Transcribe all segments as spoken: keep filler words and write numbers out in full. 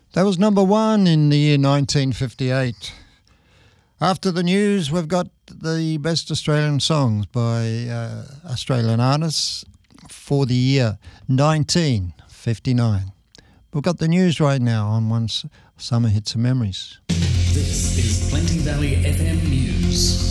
That was number one in the year nineteen fifty-eight. After the news, we've got the best Australian songs by uh, Australian artists for the year nineteen fifty-nine. We've got the news right now on One Summer Hits and Memories. This is Plenty Valley F M News.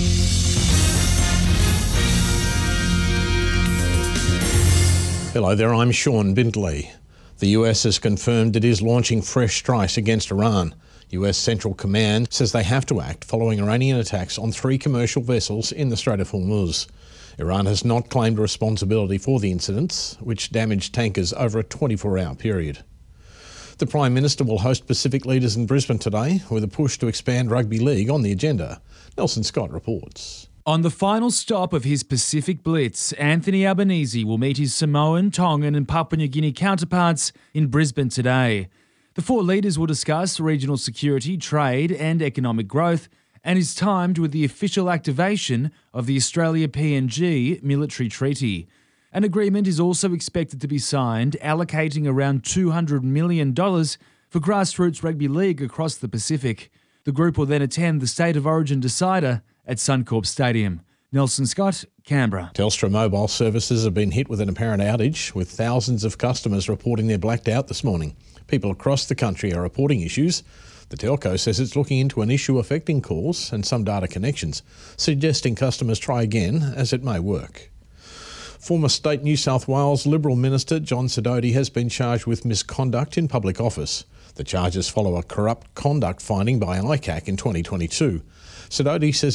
Hello there, I'm Sean Bindley. The U S has confirmed it is launching fresh strikes against Iran. U S Central Command says they have to act following Iranian attacks on three commercial vessels in the Strait of Hormuz. Iran has not claimed responsibility for the incidents, which damaged tankers over a twenty-four hour period. The Prime Minister will host Pacific leaders in Brisbane today, with a push to expand rugby league on the agenda. Nelson Scott reports. On the final stop of his Pacific Blitz, Anthony Albanese will meet his Samoan, Tongan and Papua New Guinea counterparts in Brisbane today. The four leaders will discuss regional security, trade and economic growth, and is timed with the official activation of the Australia-P N G military treaty. An agreement is also expected to be signed allocating around two hundred million dollars for grassroots rugby league across the Pacific. The group will then attend the State of Origin decider at Suncorp Stadium. Nelson Scott, Canberra. Telstra mobile services have been hit with an apparent outage, with thousands of customers reporting they're blacked out this morning. People across the country are reporting issues. The telco says it's looking into an issue affecting calls and some data connections, suggesting customers try again as it may work. Former State New South Wales Liberal Minister John Sidoti has been charged with misconduct in public office. The charges follow a corrupt conduct finding by I C A C in twenty twenty-two. Sidoti says